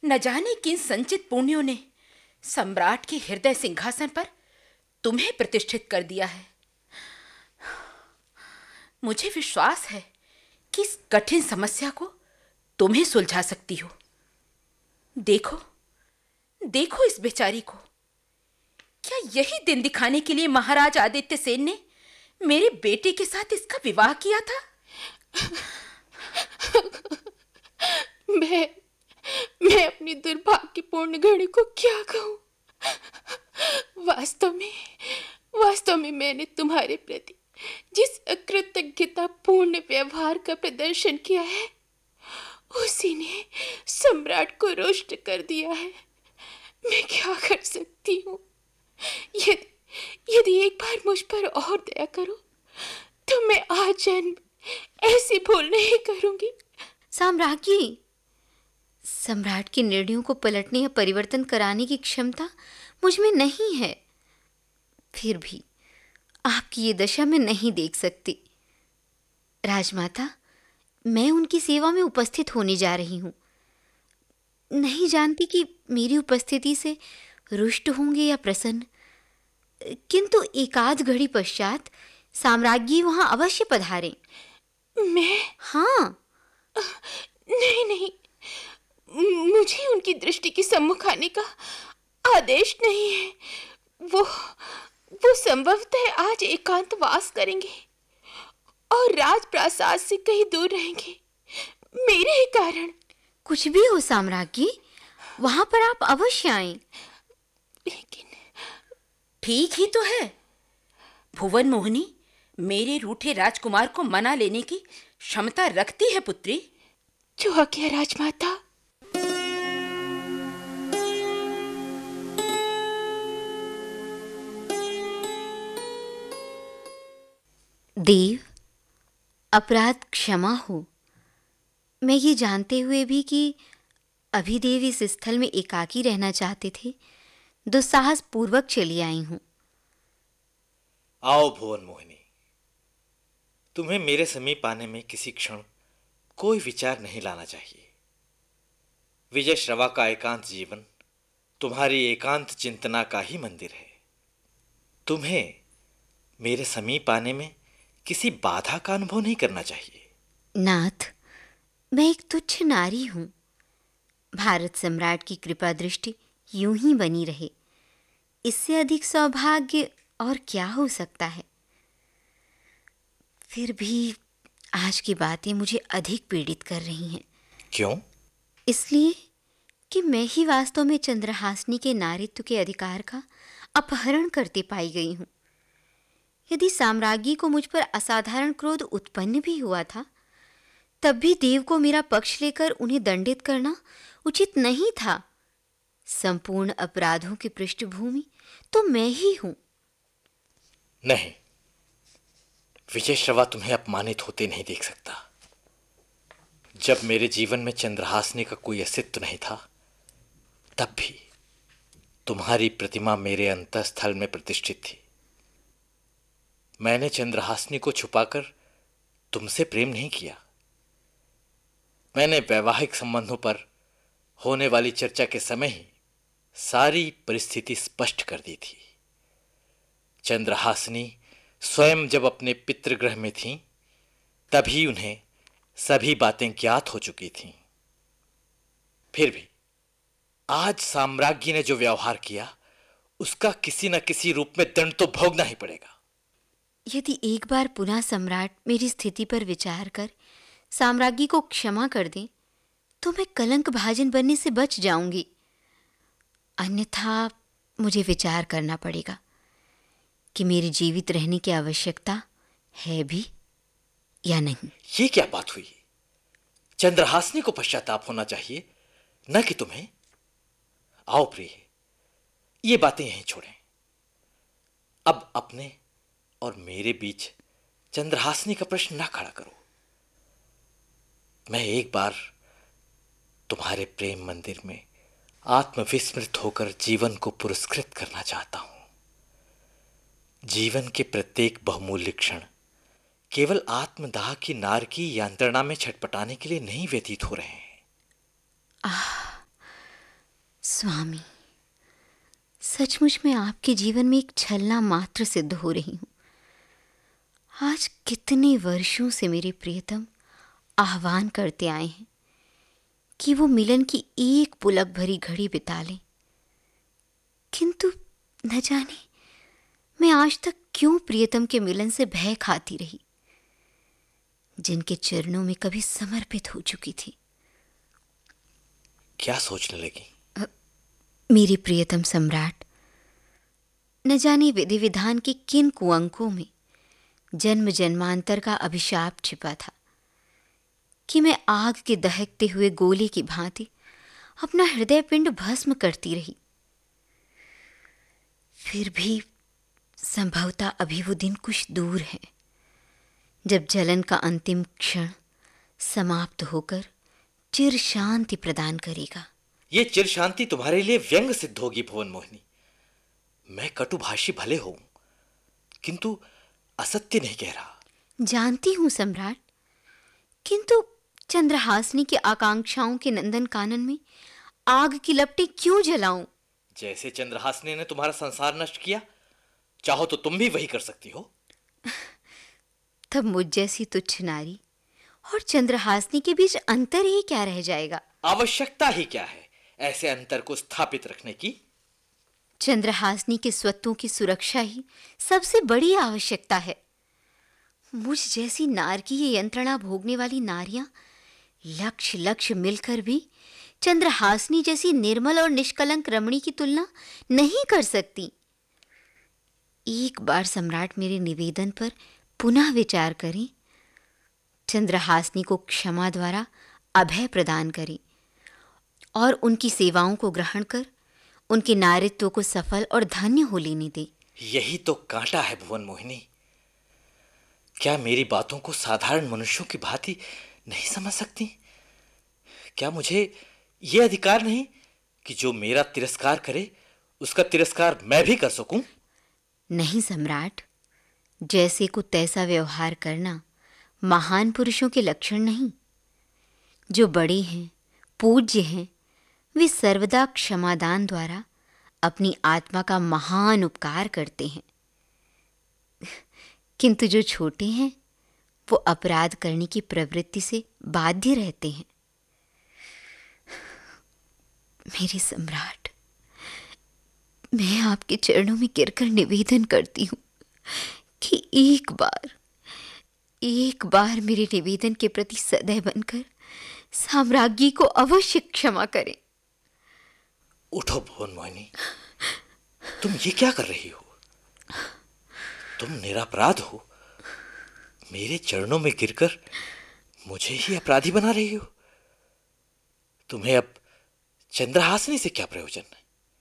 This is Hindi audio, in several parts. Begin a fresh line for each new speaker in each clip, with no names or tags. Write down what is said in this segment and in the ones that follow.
न जाने किन संचित पुण्यों ने सम्राट के हृदय सिंहासन पर तुम्हें प्रतिष्ठित कर दिया है। मुझे विश्वास है कि इस कठिन समस्या को तुम्हें सुलझा सकती हो। देखो, देखो इस बेचारी को। क्या यही दिन दिखाने के लिए महाराज आदित्य सेन ने मेरे बेटे के साथ इसका विवाह किया था?
मैं अपनी दुर्भाग्यपूर्ण घड़ी को क्या कहूँ। वास्तव में मैंने तुम्हारे प्रति जिस अकृतज्ञता पूर्ण व्यवहार का प्रदर्शन किया है, उसी ने सम्राट को रुष्ट कर दिया है। मैं क्या कर सकती हूँ? यदि एक बार मुझ पर और दया करो तो मैं आजन्म ऐसी भूल नहीं करूंगी।
साम्राज्ञी, सम्राट के निर्णयों को पलटने या परिवर्तन कराने की क्षमता मुझ में नहीं है। फिर भी आपकी ये दशा मैं नहीं देख सकती। राजमाता, मैं उनकी सेवा में उपस्थित होने जा रही हूँ। नहीं जानती कि मेरी उपस्थिति से रुष्ट होंगे या प्रसन्न, किंतु एकाध घड़ी पश्चात साम्राज्ञी वहां अवश्य पधारें।
मैं?
हाँ।
नहीं, मुझे उनकी दृष्टि के सम्मुख आने का आदेश नहीं है। वो संभवतः आज एकांतवास करेंगे और राजप्रासाद से कहीं दूर रहेंगे, मेरे ही कारण।
कुछ भी हो साम्राज्ञी, वहां पर आप अवश्य आएं।
लेकिन
ठीक ही तो है। भुवन मोहिनी मेरे रूठे राजकुमार को मना लेने की क्षमता रखती है पुत्री।
जो आज्ञा राजमाता।
देव, अपराध क्षमा हो। मैं ये जानते हुए भी कि अभिदेव इस स्थल में एकाकी रहना चाहते थे, दुस्साहस पूर्वक चली आई हूं।
आओ भुवन मोहिनी, तुम्हें मेरे समीप आने में किसी क्षण कोई विचार नहीं लाना चाहिए। विजय श्रवा का एकांत जीवन तुम्हारी एकांत चिंतना का ही मंदिर है। तुम्हें मेरे समीप आने में किसी बाधा का अनुभव नहीं करना चाहिए।
नाथ, मैं एक तुच्छ नारी हूं। भारत सम्राट की कृपा दृष्टि यूं ही बनी रहे, इससे अधिक सौभाग्य और क्या हो सकता है। फिर भी आज की बातें मुझे अधिक पीड़ित कर रही हैं।
क्यों?
इसलिए कि मैं ही वास्तव में चंद्रहासिनी के नारित्व के अधिकार का अपहरण करते पाई गई हूं। यदि साम्राज्ञी को मुझ पर असाधारण क्रोध उत्पन्न भी हुआ था, तब भी देव को मेरा पक्ष लेकर उन्हें दंडित करना उचित नहीं था। संपूर्ण अपराधों की पृष्ठभूमि तो मैं ही हूं।
नहीं, विजय श्रवा तुम्हें अपमानित होते नहीं देख सकता। जब मेरे जीवन में चंद्रहासिनी का कोई अस्तित्व नहीं था, तब भी तुम्हारी प्रतिमा मेरे अंतःस्थल में प्रतिष्ठित थी। मैंने चंद्रहासिनी को छुपाकर तुमसे प्रेम नहीं किया। मैंने वैवाहिक संबंधों पर होने वाली चर्चा के समय ही सारी परिस्थिति स्पष्ट कर दी थी। चंद्रहासिनी स्वयं जब अपने पितृगृह में थीं, तभी उन्हें सभी बातें ज्ञात हो चुकी थीं। फिर भी आज साम्राज्ञी ने जो व्यवहार किया, उसका किसी न किसी रूप में दंड तो भोगना ही पड़ेगा।
यदि एक बार पुनः सम्राट मेरी स्थिति पर विचार कर साम्राज्ञी को क्षमा कर दें, तो मैं कलंक भाजन बनने से बच जाऊंगी। अन्यथा मुझे विचार करना पड़ेगा कि मेरे जीवित रहने की आवश्यकता है भी या नहीं।
ये क्या बात हुई? चंद्रहासिनी को पश्चाताप होना चाहिए, न कि तुम्हें। आओ प्रिय, ये बातें यहीं छोड़ें। अब अपने और मेरे बीच चंद्रहासिनी का प्रश्न ना खड़ा करो। मैं एक बार तुम्हारे प्रेम मंदिर में आत्मविस्मृत होकर जीवन को पुरस्कृत करना चाहता हूं। जीवन के प्रत्येक बहुमूल्य क्षण केवल आत्मदाह की नार की यंत्रणा में छटपटाने के लिए नहीं व्यतीत हो रहे हैं।
स्वामी, सचमुच मैं आपके जीवन में एक छलना मात्र सिद्ध हो रही हूँ। आज कितने वर्षों से मेरे प्रियतम आह्वान करते आए हैं कि वो मिलन की एक पुलक भरी घड़ी बिता लें, किंतु न जाने मैं आज तक क्यों प्रियतम के मिलन से भय खाती रही, जिनके चरणों में कभी समर्पित हो चुकी थी।
क्या सोचने लगी?
मेरे प्रियतम सम्राट, न जाने विधि विधान के किन कुअंकों में जन्म जन्मांतर का अभिशाप छिपा था कि मैं आग के दहकते हुए गोले की भांति अपना हृदय पिंड भस्म करती रही। फिर भी संभवतः अभी वो दिन कुछ दूर है जब जलन का अंतिम क्षण समाप्त होकर चिर शांति प्रदान करेगा।
ये चिर शांति तुम्हारे लिए व्यंग सिद्ध होगी भुवन मोहिनी। मैं कटुभाषी भले हूं, किंतु असत्य नहीं कह रहा।
जानती हूं सम्राट, किंतु चंद्रहासिनी की आकांक्षाओं के नंदन कानन में आग की लपटें क्यों जलाऊं?
जैसे चंद्रहासिनी ने तुम्हारा संसार नष्ट किया, चाहो तो तुम भी वही कर सकती हो।
तब मुझ जैसी तुच्छ नारी और चंद्रहासिनी के बीच अंतर ही क्या रह जाएगा?
आवश्यकता ही क्या है ऐसे अंतर को स्थापित रखने की?
चंद्रहासिनी के स्वत्वों की सुरक्षा ही सबसे बड़ी आवश्यकता है। मुझ जैसी नार की ये यंत्रणा भोगने वाली नारियां लक्ष्य लक्ष्य मिलकर भी चंद्रहासिनी जैसी निर्मल और निष्कलंक रमणी की तुलना नहीं कर सकती। एक बार सम्राट मेरे निवेदन पर पुनः विचार करें, चंद्रहासिनी को क्षमा द्वारा अभय प्रदान करें और उनकी सेवाओं को ग्रहण कर उनके नारित्व को सफल और धन्य हो लेने दे।
यही तो कांटा है भुवन मोहिनी। क्या मेरी बातों को साधारण मनुष्यों की भांति नहीं समझ सकती? क्या मुझे यह अधिकार नहीं कि जो मेरा तिरस्कार करे उसका तिरस्कार मैं भी कर सकूं?
नहीं सम्राट, जैसे को तैसा व्यवहार करना महान पुरुषों के लक्षण नहीं। जो बड़े हैं, पूज्य हैं, वे सर्वदा क्षमादान द्वारा अपनी आत्मा का महान उपकार करते हैं, किंतु जो छोटे हैं वो अपराध करने की प्रवृत्ति से बाध्य रहते हैं। मेरे सम्राट, मैं आपके चरणों में गिरकर निवेदन करती हूँ कि एक बार मेरे निवेदन के प्रति सदैव बनकर साम्राज्ञी को अवश्य क्षमा करें।
उठो भुवन मोहिनी, तुम ये क्या कर रही हो? तुम निरपराध हो। मेरे चरणों में गिरकर मुझे ही अपराधी बना रही हो। तुम्हें अब चंद्रहासिनी से क्या प्रयोजन है?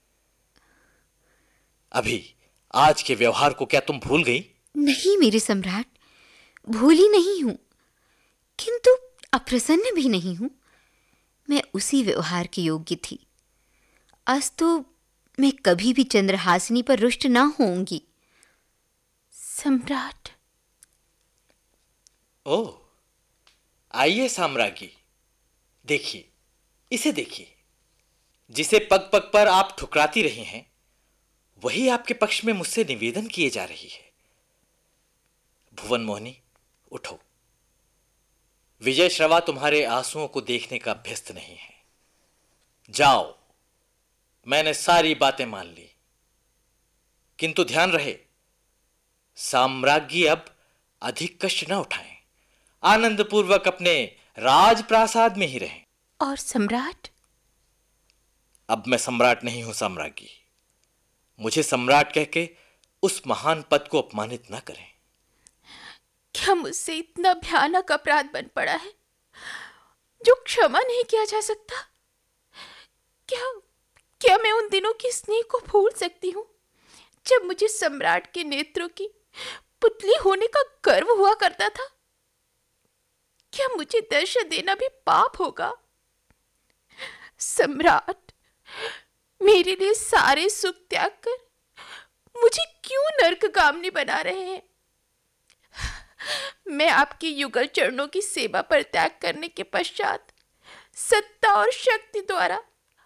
अभी आज के व्यवहार को क्या तुम भूल गई?
नहीं मेरे सम्राट, भूली नहीं हूं, किंतु अप्रसन्न भी नहीं हूं। मैं उसी व्यवहार की योग्य थी। अस्तु मैं कभी भी चंद्रहासिनी पर रुष्ट ना होऊंगी।
सम्राट।
ओह, आइए साम्राज्ञी, देखिए, इसे देखिए। जिसे पग पग पर आप ठुकराती रही हैं, वही आपके पक्ष में मुझसे निवेदन किए जा रही है। भुवन मोहिनी, उठो। विजय श्रवा तुम्हारे आंसुओं को देखने का अभ्यस्त नहीं है। जाओ, मैंने सारी बातें मान ली, किंतु ध्यान रहे, साम्राज्ञी अब अधिक कष्ट न उठाएं, आनंद पूर्वक अपने राजप्रासाद में ही रहें।
और सम्राट?
अब मैं सम्राट नहीं हूं साम्राज्ञी। मुझे सम्राट कह के उस महान पद को अपमानित न करें।
क्या मुझसे इतना भयानक अपराध बन पड़ा है जो क्षमा नहीं किया जा सकता? क्या मैं उन दिनों की स्नेह को भूल सकती हूँ जब मुझे सम्राट के नेत्रों की पुतली होने का गर्व हुआ करता था? क्या मुझे दर्शन देना भी पाप होगा? सम्राट, मेरे लिए सारे सुख त्याग कर मुझे क्यों नरकगामिनी बना रहे हैं? मैं आपके युगल चरणों की सेवा पर त्याग करने के पश्चात सत्ता और शक्ति द्वारा